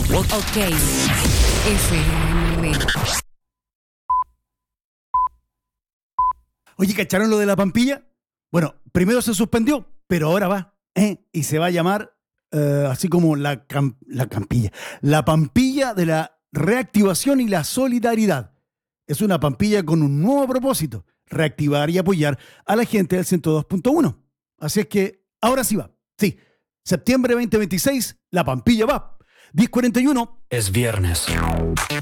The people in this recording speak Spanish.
Ok. FM. Oye, ¿cacharon lo de la Pampilla? Bueno, primero se suspendió, pero ahora va. Y se va a llamar así como la Campilla. La Pampilla de la reactivación y la solidaridad. Es una Pampilla con un nuevo propósito: reactivar y apoyar a la gente del 102.1. Así es que ahora sí va. Sí, septiembre 2026, la Pampilla va. 10:41. Es viernes.